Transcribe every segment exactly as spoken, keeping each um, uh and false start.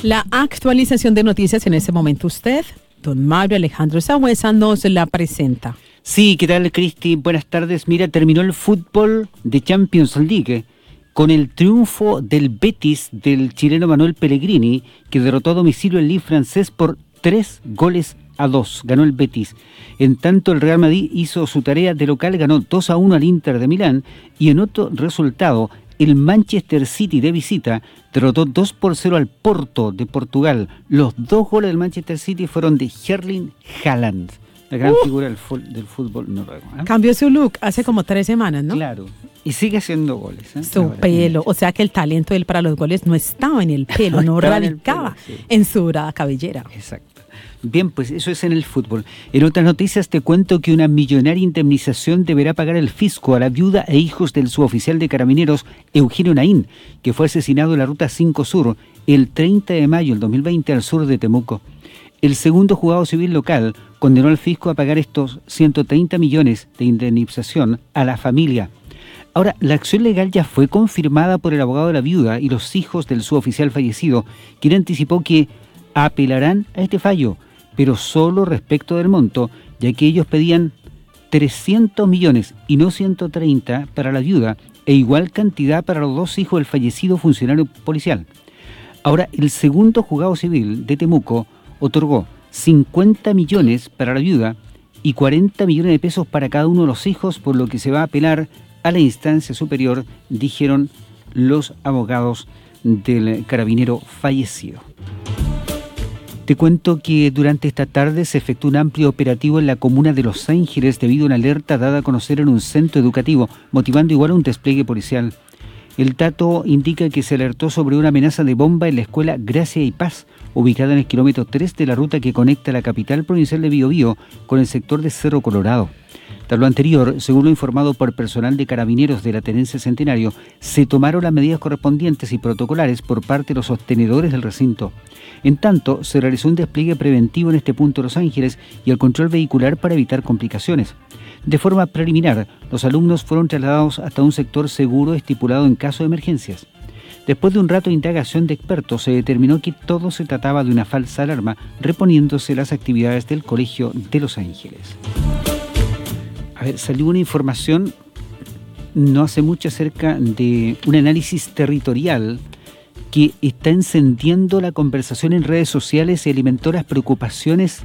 La actualización de noticias en este momento usted, don Mario Alejandro Sagüesa, nos la presenta. Sí, ¿qué tal, Cristi? Buenas tardes. Mira, terminó el fútbol de Champions League con el triunfo del Betis del chileno Manuel Pellegrini, que derrotó a domicilio el Lille francés por tres goles a dos. Ganó el Betis. En tanto, el Real Madrid hizo su tarea de local, ganó dos a uno al Inter de Milán, y en otro resultado, el Manchester City de visita derrotó dos por cero al Porto de Portugal. Los dos goles del Manchester City fueron de Erling Haaland, la gran uh, figura del, del fútbol noruego. ¿eh? Cambió su look hace como tres semanas, ¿no? Claro, y sigue haciendo goles. ¿eh? Su Ahora, pelo, o sea que el talento de él para los goles no estaba en el pelo, no, no radicaba en, pelo, sí. en su dorada cabellera. Exacto. Bien, pues eso es en el fútbol. En otras noticias te cuento que una millonaria indemnización deberá pagar el fisco a la viuda e hijos del suboficial de Carabineros Eugenio Naín, que fue asesinado en la Ruta cinco Sur el treinta de mayo del dos mil veinte al sur de Temuco. El segundo juzgado civil local condenó al fisco a pagar estos ciento treinta millones de indemnización a la familia. Ahora, la acción legal ya fue confirmada por el abogado de la viuda y los hijos del suboficial fallecido, quien anticipó que apelarán a este fallo, pero solo respecto del monto, ya que ellos pedían trescientos millones y no ciento treinta para la viuda e igual cantidad para los dos hijos del fallecido funcionario policial. Ahora, el segundo juzgado civil de Temuco otorgó cincuenta millones para la viuda y cuarenta millones de pesos para cada uno de los hijos, por lo que se va a apelar a la instancia superior, dijeron los abogados del carabinero fallecido. Te cuento que durante esta tarde se efectuó un amplio operativo en la comuna de Los Ángeles debido a una alerta dada a conocer en un centro educativo, motivando igual un despliegue policial. El dato indica que se alertó sobre una amenaza de bomba en la escuela Gracia y Paz, ubicada en el kilómetro tres de la ruta que conecta la capital provincial de Biobío con el sector de Cerro Colorado. Tras lo anterior, según lo informado por personal de Carabineros de la Tenencia Centenario, se tomaron las medidas correspondientes y protocolares por parte de los sostenedores del recinto. En tanto, se realizó un despliegue preventivo en este punto de Los Ángeles y el control vehicular para evitar complicaciones. De forma preliminar, los alumnos fueron trasladados hasta un sector seguro estipulado en caso de emergencias. Después de un rato de indagación de expertos, se determinó que todo se trataba de una falsa alarma, reponiéndose las actividades del Colegio de Los Ángeles. A ver, salió una información no hace mucho acerca de un análisis territorial que está encendiendo la conversación en redes sociales y alimentó las preocupaciones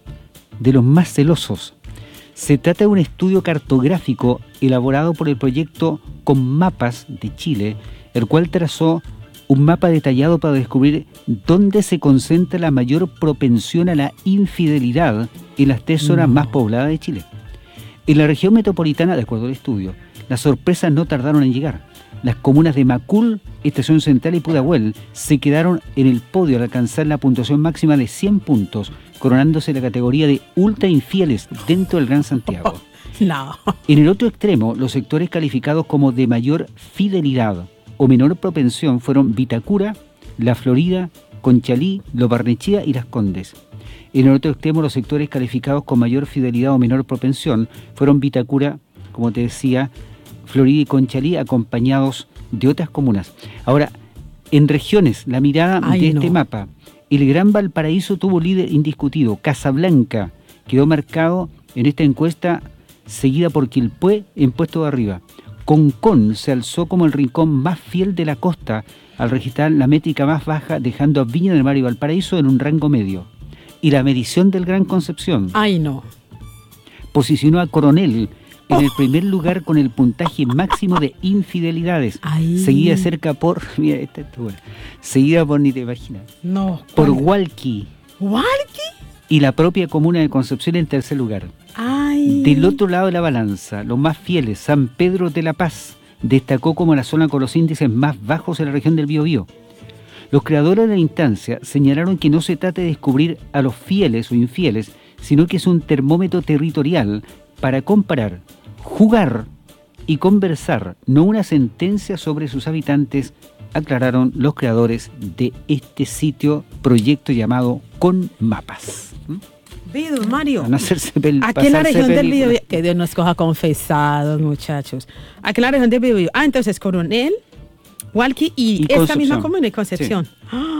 de los más celosos. Se trata de un estudio cartográfico elaborado por el proyecto Conmapas de Chile, el cual trazó un mapa detallado para descubrir dónde se concentra la mayor propensión a la infidelidad en las tres zonas más pobladas de Chile. En la región metropolitana, de acuerdo al estudio, las sorpresas no tardaron en llegar. Las comunas de Macul, Estación Central y Pudahuel se quedaron en el podio al alcanzar la puntuación máxima de cien puntos, coronándose la categoría de ultra infieles dentro del Gran Santiago. No. En el otro extremo, los sectores calificados como de mayor fidelidad o menor propensión fueron Vitacura, La Florida, Conchalí, Lo Barnechea y Las Condes. En el otro extremo, los sectores calificados con mayor fidelidad o menor propensión fueron Vitacura, como te decía, Florida y Conchalí, acompañados de otras comunas. Ahora, en regiones, la mirada Ay, de este no. mapa, el Gran Valparaíso tuvo líder indiscutido. Casablanca quedó marcado en esta encuesta, seguida por Quilpué en puesto de arriba. Concón se alzó como el rincón más fiel de la costa al registrar la métrica más baja, dejando a Viña del Mar y Valparaíso en un rango medio. Y la medición del Gran Concepción Ay, no. posicionó a Coronel en oh. el primer lugar con el puntaje máximo de infidelidades. Ay. Seguida cerca por, mira, esta es buena, seguida por, ni te imaginas, no, por Hualqui. ¿Hualqui? Y la propia comuna de Concepción en tercer lugar. Ay. Del otro lado de la balanza, los más fieles, San Pedro de la Paz, destacó como la zona con los índices más bajos en la región del Biobío. Los creadores de la instancia señalaron que no se trata de descubrir a los fieles o infieles, sino que es un termómetro territorial para comparar, jugar y conversar, no una sentencia sobre sus habitantes, aclararon los creadores de este sitio, proyecto llamado Conmapas. Ve, don Mario, a no hacerse pel- aquí en la región del Biobío, que Dios nos coja confesados, muchachos. Aquí en la región del Biobío, ah, entonces Coronel, Hualqui y, y esta misma comuna de Concepción. Sí. ¡Ah!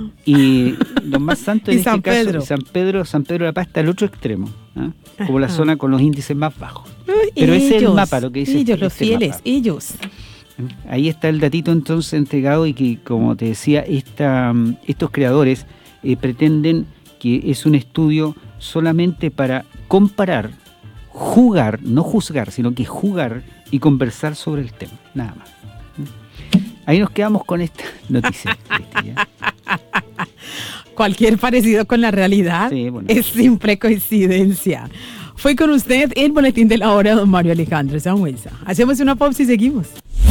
Y los más santos en Y San este caso, Pedro. San Pedro, San Pedro de la Paz está al otro extremo, ¿ah? Como la Ajá. zona con los índices más bajos. Uy, Pero ese es el ellos, mapa, lo que dice Ellos, este- los este fieles, mapa. ellos. Ahí está el datito entonces entregado y que, como te decía, esta, estos creadores eh, pretenden que es un estudio solamente para comparar, jugar, no juzgar, sino que jugar y conversar sobre el tema, nada más. Ahí nos quedamos con esta noticia. Cristi, ¿ya? Cualquier parecido con la realidad Sí, bueno. es simple coincidencia. Fue con usted el boletín de la hora, don Mario Alejandro Sangüesa. Hacemos una pausa y seguimos.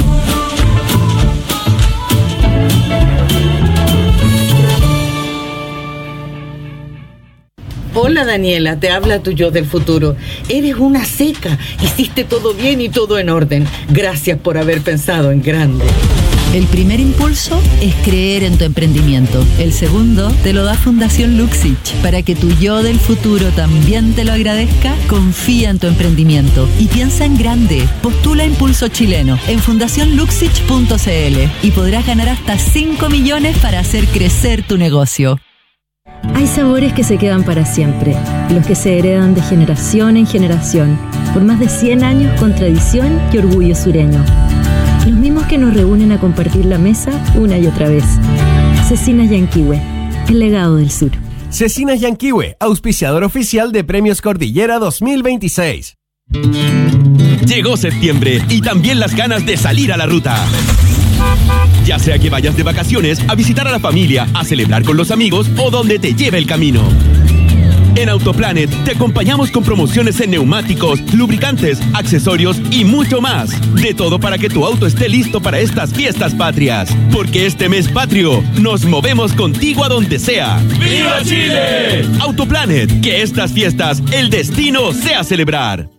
Hola Daniela, te habla tu yo del futuro. Eres una seca, hiciste todo bien y todo en orden. Gracias por haber pensado en grande. El primer impulso es creer en tu emprendimiento. El segundo te lo da Fundación Luxich. Para que tu yo del futuro también te lo agradezca, confía en tu emprendimiento y piensa en grande. Postula Impulso Chileno en fundación luxich punto c l y podrás ganar hasta cinco millones para hacer crecer tu negocio. Hay sabores que se quedan para siempre, los que se heredan de generación en generación, por más de cien años con tradición y orgullo sureño. Los mismos que nos reúnen a compartir la mesa una y otra vez. Cecinas Yanquihue, el legado del sur. Cecinas Yanquihue, auspiciador oficial de Premios Cordillera dos mil veintiséis. Llegó septiembre y también las ganas de salir a la ruta. Ya sea que vayas de vacaciones, a visitar a la familia, a celebrar con los amigos o donde te lleve el camino. En Autoplanet te acompañamos con promociones en neumáticos, lubricantes, accesorios y mucho más. De todo para que tu auto esté listo para estas fiestas patrias. Porque este mes patrio, nos movemos contigo a donde sea. ¡Viva Chile! Autoplanet, que estas fiestas, el destino sea celebrar.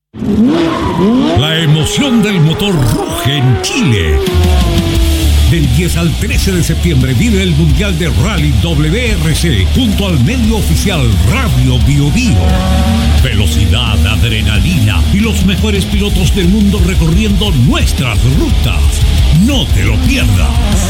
La emoción del motor ruge en Chile. Del diez al trece de septiembre vive el Mundial de Rally W R C junto al medio oficial Radio Bio Bio. Velocidad, adrenalina y los mejores pilotos del mundo recorriendo nuestras rutas. No te lo pierdas.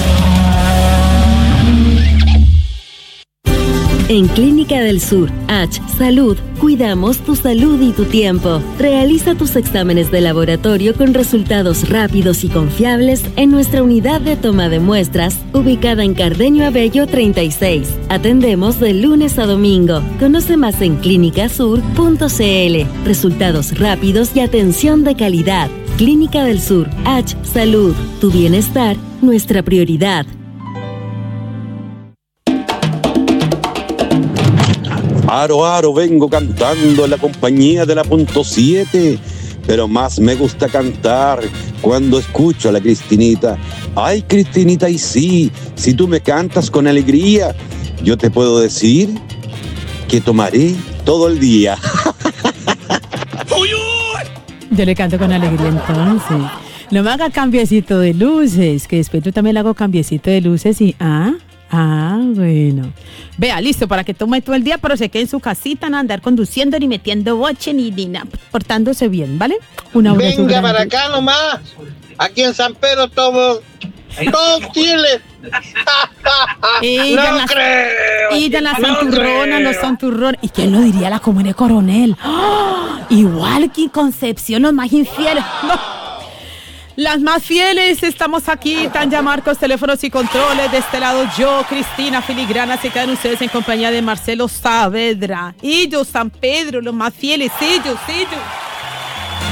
En Clínica del Sur, H Salud, cuidamos tu salud y tu tiempo. Realiza tus exámenes de laboratorio con resultados rápidos y confiables en nuestra unidad de toma de muestras, ubicada en Cardenio Abello treinta y seis. Atendemos de lunes a domingo. Conoce más en clínica sur punto c l. Resultados rápidos y atención de calidad. Clínica del Sur, H Salud, tu bienestar, nuestra prioridad. Aro, aro, vengo cantando en la compañía de la punto siete, pero más me gusta cantar cuando escucho a la Cristinita. Ay, Cristinita, y sí, si tú me cantas con alegría, yo te puedo decir que tomaré todo el día. Yo le canto con alegría entonces. No me haga cambiecito de luces, que después yo también le hago cambiecito de luces y... ah Ah, bueno. Vea, listo, para que tome todo el día, pero se quede en su casita, no andar conduciendo, ni metiendo boche, ni, ni nada, portándose bien, ¿vale? Un abrazo Venga grande. para acá nomás. Aquí en San Pedro todos, todos chiles. Ella no la, creo. Ella la no santurrona, creo. los santurrones. ¿Y quién lo diría? La Comune Coronel. ¡Ah! Igual que Concepción, los más infieles. No. Las más fieles, estamos aquí, Tanya Marcos, teléfonos y controles, de este lado yo, Cristina Filigrana, se quedan ustedes en compañía de Marcelo Saavedra. Ellos, San Pedro, los más fieles, ellos, ellos.